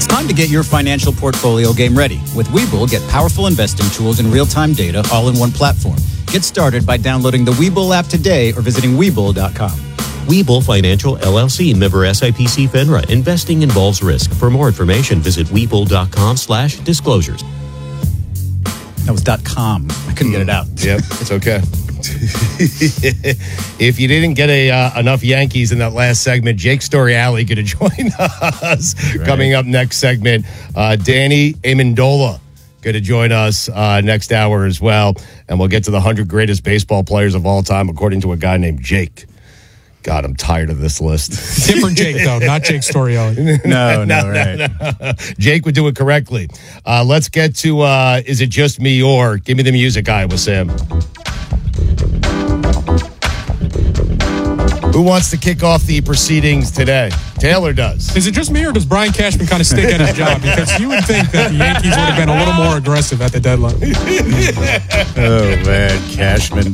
time to get your financial portfolio game ready. With Webull, get powerful investing tools and real-time data all in one platform. Get started by downloading the Webull app today or visiting Webull.com. Webull Financial LLC, member SIPC FINRA. Investing involves risk. For more information, visit Webull.com/disclosures. That was .com. I couldn't get it out. Yep, it's okay. If you didn't get enough Yankees in that last segment, Jake Storiale going to join us. Right. Coming up next segment, Danny Amendola going to join us next hour as well. And we'll get to the 100 greatest baseball players of all time, according to a guy named Jake. God, I'm tired of this list. Different Jake, though, not Jake Storiale. No, right. No. Jake would do it correctly. Let's get to Is It Just Me Or? Give me the music, Iowa Sam. Who wants to kick off the proceedings today? Taylor does. Is it just me, or does Brian Cashman kind of stick at his job? Because you would think that the Yankees would have been a little more aggressive at the deadline. Oh, man, Cashman.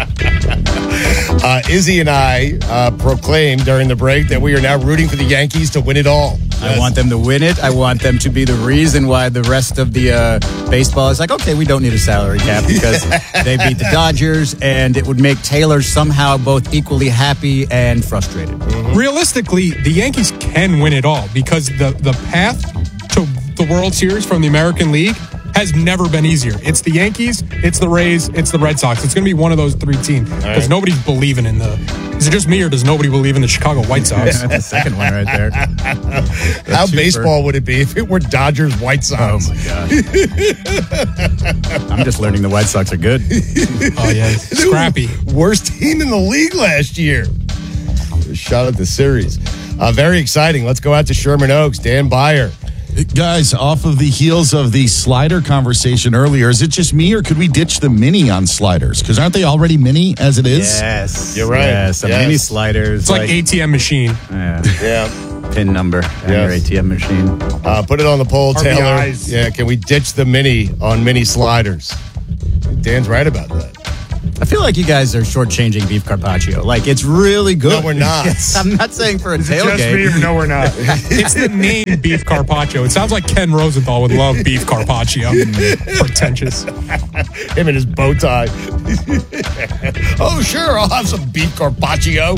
Izzy and I proclaimed during the break that we are now rooting for the Yankees to win it all. I want them to win it. I want them to be the reason why the rest of the baseball is like, okay, we don't need a salary cap because they beat the Dodgers, and it would make Taylor somehow both equally happy and frustrated. Mm-hmm. Realistically, the Yankees can win it all because the path to the World Series from the American League has never been easier. It's the Yankees, it's the Rays, it's the Red Sox. It's going to be one of those three teams because nobody's believing in the... Is it just me, or does nobody believe in the Chicago White Sox? That's the second one right there. How baseball would it be if it were Dodgers White Sox? Oh, my gosh. I'm just learning the White Sox are good. Oh, yeah. Scrappy. Worst team in the league last year. Shot at the series. Very exciting. Let's go out to Sherman Oaks. Dan Beyer. Guys, off of the heels of the slider conversation earlier, is it just me, or could we ditch the mini on sliders? Because aren't they already mini as it is? Yes. You're right. Yes, mini sliders. It's like ATM machine. Yeah. Pin number on your ATM machine. Put it on the poll, Taylor. RBIs. Yeah, can we ditch the mini on mini sliders? Dan's right about that. I feel like you guys are shortchanging beef carpaccio. Like, it's really good. No, we're not. I'm not saying for a tailgate. Just me, or no, we're not. It's the name beef carpaccio. It sounds like Ken Rosenthal would love beef carpaccio. Pretentious. Him and his bow tie. Oh, sure, I'll have some beef carpaccio.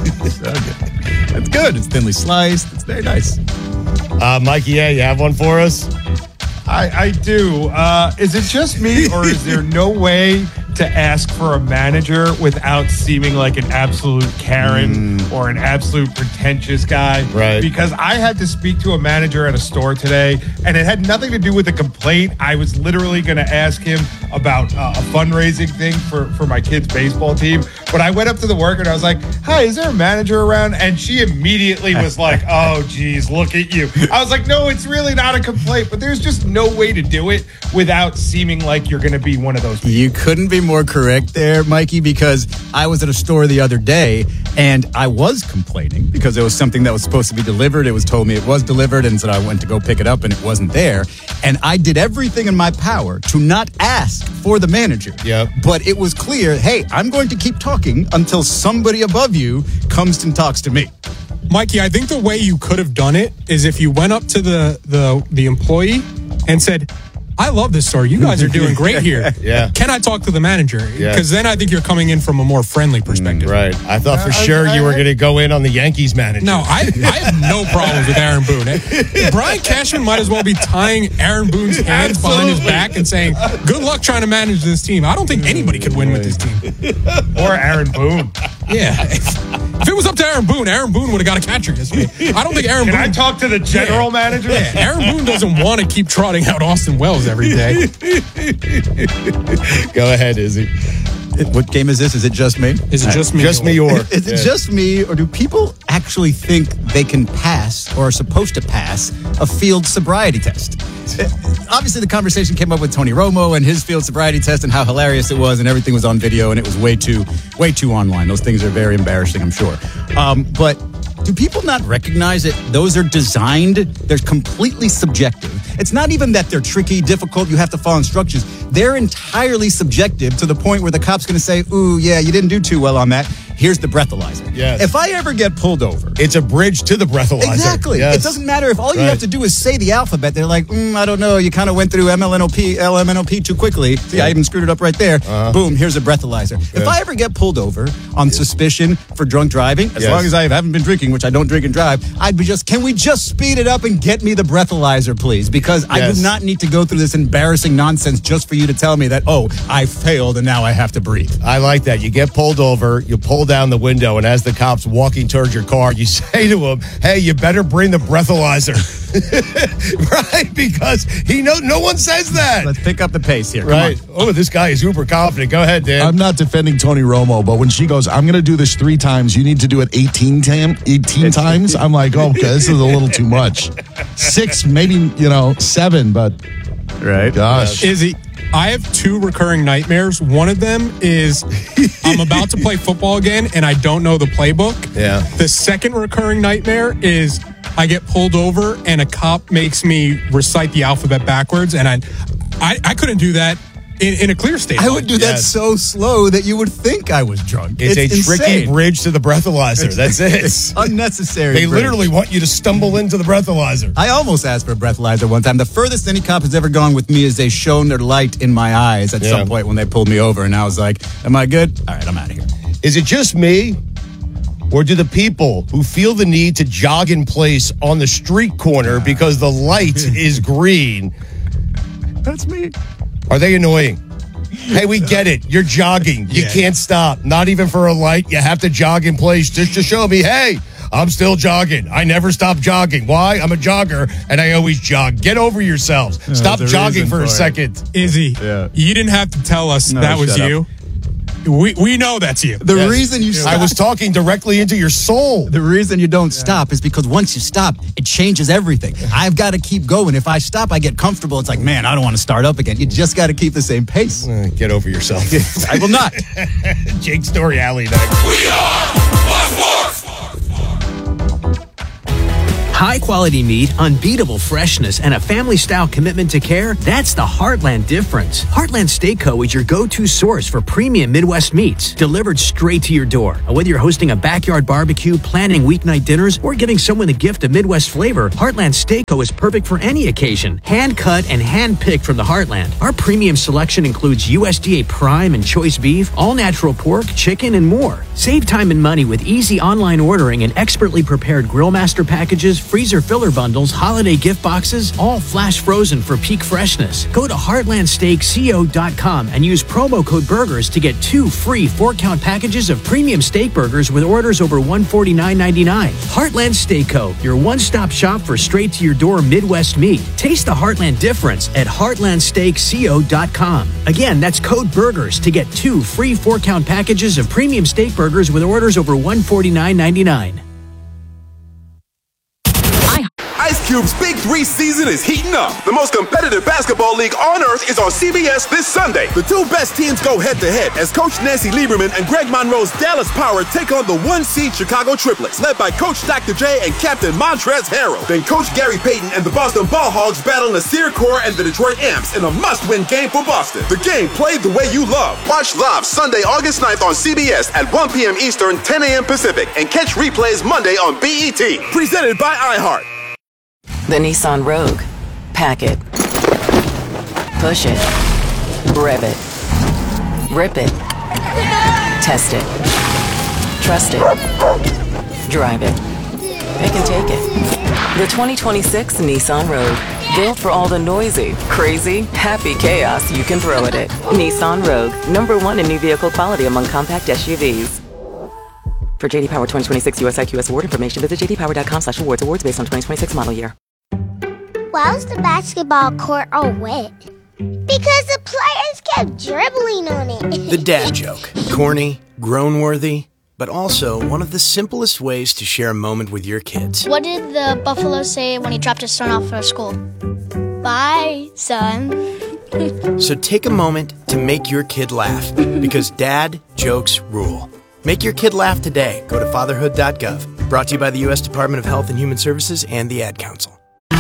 It's good. It's thinly sliced. It's very nice. Mikey, you have one for us? I do. Is it just me, or is there no way to ask for a manager without seeming like an absolute Karen or an absolute pretentious guy? Right. Because I had to speak to a manager at a store today, and it had nothing to do with a complaint. I was literally going to ask him about a fundraising thing for my kids' baseball team. But I went up to the worker and I was like, hi, is there a manager around? And she immediately was like, oh, geez, look at you. I was like, no, it's really not a complaint, but there's just no way to do it without seeming like you're going to be one of those people. You couldn't be more correct there, Mikey, because I was at a store the other day and I was complaining because it was something that was supposed to be delivered. It was told me it was delivered, and so I went to go pick it up and it wasn't there. And I did everything in my power to not ask for the manager. Yep. But it was clear, hey, I'm going to keep talking until somebody above you comes and talks to me. Mikey, I think the way you could have done it is if you went up to the employee and said, I love this store. You guys are doing great here. Yeah. Can I talk to the manager? Yeah. Because then I think you're coming in from a more friendly perspective. Right. I thought for sure you were going to go in on the Yankees manager. No, I have no problems with Aaron Boone. Brian Cashman might as well be tying Aaron Boone's hands behind his back and saying, good luck trying to manage this team. I don't think anybody could win with this team. Or Aaron Boone. Yeah. If it was up to Aaron Boone would have got a catcher yesterday. I don't think Aaron Boone... Can I talk to the general manager? Yeah, Aaron Boone doesn't want to keep trotting out Austin Wells every day. Go ahead, Izzy. What game is this? Is it just me? Is it just me? Just me or? Is it just me, or do people actually think they can pass or are supposed to pass a field sobriety test? Obviously, the conversation came up with Tony Romo and his field sobriety test and how hilarious it was, and everything was on video, and it was way too online. Those things are very embarrassing, I'm sure. But do people not recognize that those are designed? They're completely subjective. It's not even that they're tricky, difficult, you have to follow instructions. They're entirely subjective to the point where the cop's going to say, ooh, yeah, you didn't do too well on that. here's the breathalyzer. Yes. If I ever get pulled over, It's a bridge to the breathalyzer. exactly. Yes. It doesn't matter if all you Right. have to do is say the alphabet. They're like, I don't know. You kind of went through LMNOP too quickly. See, I even screwed it up right there. Boom, here's a breathalyzer. If I ever get pulled over on suspicion for drunk driving, as Yes. long as I haven't been drinking, which I don't drink and drive, I'd be can we just speed it up and get me the breathalyzer, please? Because I Yes. do not need to go through this embarrassing nonsense just for you to tell me that, I failed and now I have to breathe. I like that. You get pulled over, you pull down the window, and as the cop's walking towards your car, you say to him, hey, you better bring the breathalyzer. Right? Because no one says that. Let's pick up the pace here. Come Right. on. Oh, this guy is uber confident. Go ahead, Dan. I'm not defending Tony Romo, but when she goes, I'm going to do this 3 times, you need to do it 18 times. I'm like, okay, this is a little too much. 6, maybe, 7, but Right. gosh. Izzy, I have 2 recurring nightmares. One of them is I'm about to play football again and I don't know the playbook. Yeah. The second recurring nightmare is I get pulled over and a cop makes me recite the alphabet backwards, and I couldn't do that in a clear state. I would do that Yes. so slow that you would think I was drunk. It's a tricky insane. bridge to the breathalyzer. That's It's it. unnecessary. They bridge. literally want you to stumble into the breathalyzer. I almost asked for a breathalyzer one time. The furthest any cop has ever gone with me is they shone their light in my eyes at Yeah. some point when they pulled me over, and I was like, "Am I good? All right, I'm out of here." Is it just me? Or do the people who feel the need to jog in place on the street corner because the light is green, That's me. are they annoying? Hey, we get it. You're jogging. You can't stop. Not even for a light. You have to jog in place just to show me, hey, I'm still jogging. I never stop jogging. Why? I'm a jogger and I always jog. Get over yourselves. Stop there's a jogging reason for a for it. second. Izzy, Yeah. you didn't have to tell us No, that was shut you. We know that's you. The Yes. reason you stop, I was talking directly into your soul. the reason you don't stop is because once you stop, it changes everything. I've got to keep going. If I stop, I get comfortable. It's like, man, I don't want to start up again. You just got to keep the same pace. Get over yourself. I will not. Jake Story Alley next. High quality meat, unbeatable freshness, and a family style commitment to care, that's the Heartland difference. Heartland Steak Co. is your go to source for premium Midwest meats, delivered straight to your door. Whether you're hosting a backyard barbecue, planning weeknight dinners, or giving someone the gift of Midwest flavor, Heartland Steak Co. is perfect for any occasion. Hand cut and hand picked from the Heartland. Our premium selection includes USDA prime and choice beef, all natural pork, chicken, and more. Save time and money with easy online ordering and expertly prepared Grillmaster packages, freezer filler bundles, holiday gift boxes, all flash frozen for peak freshness. Go to heartlandsteakco.com and use promo code BURGERS to get 2 free 4-count packages of premium steak burgers with orders over $149.99. Heartland Steak Co., your one-stop shop for straight-to-your-door Midwest meat. Taste the Heartland difference at heartlandsteakco.com. Again, that's code BURGERS to get 2 free 4-count packages of premium steak burgers with orders over $149.99. Ice Cube's Big 3 season is heating up. The most competitive basketball league on earth is on CBS this Sunday. The 2 best teams go head-to-head as Coach Nancy Lieberman and Greg Monroe's Dallas Power take on the 1-seed Chicago Triplets, led by Coach Dr. J and Captain Montrezl Harrell. Then Coach Gary Payton and the Boston Ball Hogs battle Nasir Kaur and the Detroit Amps in a must-win game for Boston. The game played the way you love. Watch live Sunday, August 9th on CBS at 1 p.m. Eastern, 10 a.m. Pacific, and catch replays Monday on BET. Presented by iHeart. The Nissan Rogue. Pack it. Push it. Rev it. Rip it. Test it. Trust it. Drive it. Pick and take it. The 2026 Nissan Rogue. Built for all the noisy, crazy, happy chaos you can throw at it. Nissan Rogue. #1 in new vehicle quality among compact SUVs. For JD Power 2026 US IQS award information, visit jdpower.com/awards. Awards based on 2026 model year. Why was the basketball court all wet? Because the players kept dribbling on it. The dad joke. Corny, groan-worthy, but also one of the simplest ways to share a moment with your kids. What did the buffalo say when he dropped his son off at school? Bye, son. So take a moment to make your kid laugh, because dad jokes rule. Make your kid laugh today. Go to fatherhood.gov. Brought to you by the U.S. Department of Health and Human Services and the Ad Council.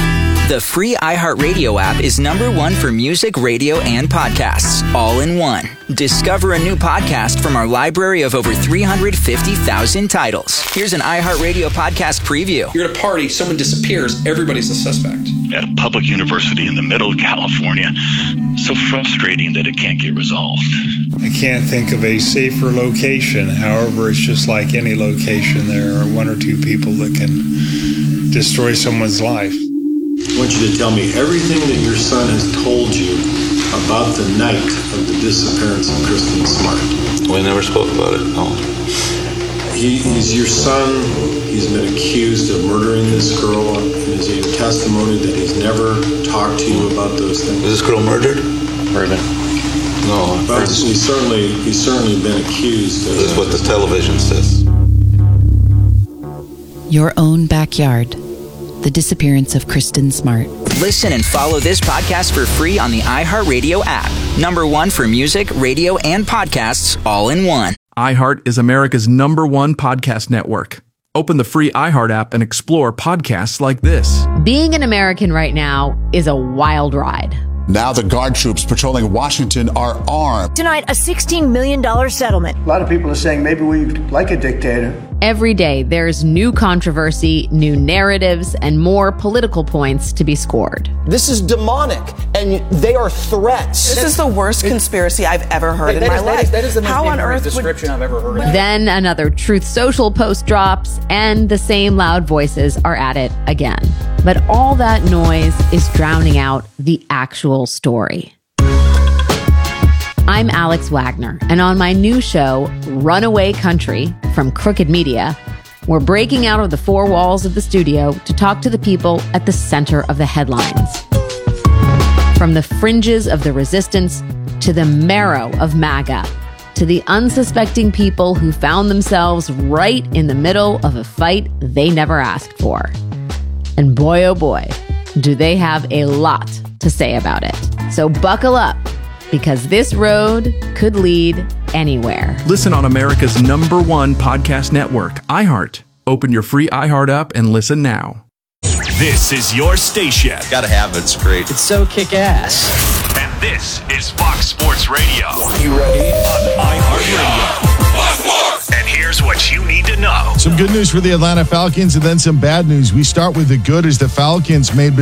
The free iHeartRadio app is #1 for music, radio, and podcasts, all in one. Discover a new podcast from our library of over 350,000 titles. Here's an iHeartRadio podcast preview. You're at a party, someone disappears, everybody's a suspect. At a public university in the middle of California, so frustrating that it can't get resolved. I can't think of a safer location. However, it's just like any location. There are one or two people that can destroy someone's life. I want you to tell me everything that your son has told you about the night of the disappearance of Kristen Smart. We never spoke about it, no. He's your son. He's been accused of murdering this girl. And is it your testimony that he's never talked to you about those things? Was this girl murdered? Murdered. No. But he's certainly been accused. This is what the television says. Your own backyard. The disappearance of Kristen Smart. Listen and follow this podcast for free on the iHeartRadio app. #1 for music, radio, and podcasts, all in one. iHeart is America's #1 podcast network. Open the free iHeart app and explore podcasts like this. Being an American right now is a wild ride. Now the guard troops patrolling Washington are armed. Tonight, a $16 million settlement. A lot of people are saying maybe we like a dictator. Every day, there's new controversy, new narratives, and more political points to be scored. This is demonic, and they are threats. This is the worst conspiracy I've ever heard in my life. That is the most ignorant description I've ever heard. Then another Truth Social post drops, and the same loud voices are at it again. But all that noise is drowning out the actual story. I'm Alex Wagner, and on my new show, Runaway Country, from Crooked Media, we're breaking out of the four walls of the studio to talk to the people at the center of the headlines. From the fringes of the resistance to the marrow of MAGA, to the unsuspecting people who found themselves right in the middle of a fight they never asked for. And boy, oh boy, do they have a lot to say about it. So buckle up, because this road could lead anywhere. Listen on America's #1 podcast network, iHeart. Open your free iHeart app and listen now. This is your station. Gotta have it. It's great. It's so kick-ass. And this is Fox Sports Radio. You ready? On iHeartRadio. And here's what you need to know. Some good news for the Atlanta Falcons and then some bad news. We start with the good as the Falcons made